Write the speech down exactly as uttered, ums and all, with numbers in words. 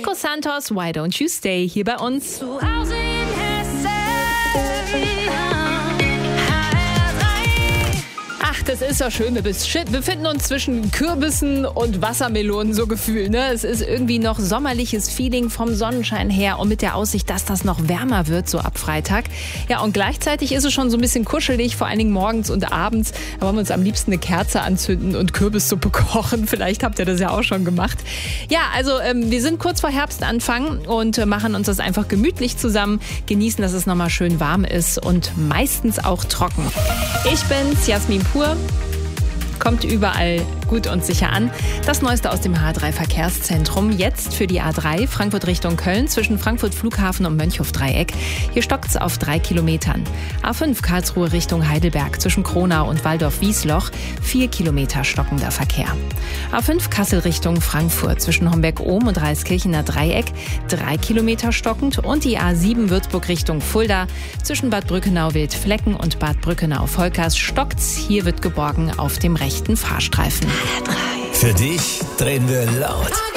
Nico Santos, Why Don't You Stay, hier bei uns. Zu Hause in Hessen. Ach, das ist doch schön. Wir befinden uns zwischen Kürbissen und Wassermelonen, so gefühlt. Ne? Es ist irgendwie noch sommerliches Feeling vom Sonnenschein her und mit der Aussicht, dass das noch wärmer wird, so ab Freitag. Ja, und gleichzeitig ist es schon so ein bisschen kuschelig, vor allen Dingen morgens und abends. Da wollen wir uns am liebsten eine Kerze anzünden und Kürbissuppe kochen. Vielleicht habt ihr das ja auch schon gemacht. Ja, also ähm, wir sind kurz vor Herbstanfang und äh, machen uns das einfach gemütlich zusammen. Genießen, dass es nochmal schön warm ist und meistens auch trocken. Ich bin's, Jasmin Pur. Kommt überall gut und sicher an. Das Neueste aus dem H drei Verkehrszentrum. Jetzt für die A drei Frankfurt Richtung Köln zwischen Frankfurt Flughafen und Mönchhof-Dreieck. Hier stockt's auf drei Kilometern. A fünf Karlsruhe Richtung Heidelberg zwischen Kronau und Waldorf-Wiesloch. Vier Kilometer stockender Verkehr. A fünf Kassel Richtung Frankfurt zwischen Homberg-Ohm und Reiskirchener Dreieck. Drei Kilometer stockend. Und die A sieben Würzburg Richtung Fulda zwischen Bad Brückenau-Wildflecken und Bad Brückenau-Volkers stockt's. Hier wird geborgen auf dem rechten Fahrstreifen. Für dich drehen wir laut.